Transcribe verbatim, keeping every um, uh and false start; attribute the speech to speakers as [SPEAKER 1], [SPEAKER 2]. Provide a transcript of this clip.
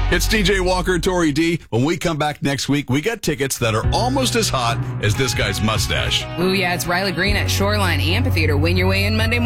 [SPEAKER 1] It's D J Walker, Tori D. When we come back next week, we got tickets that are almost as hot as this guy's mustache.
[SPEAKER 2] Ooh, yeah, it's Riley Green at Shoreline Amphitheater. Win your way in Monday morning.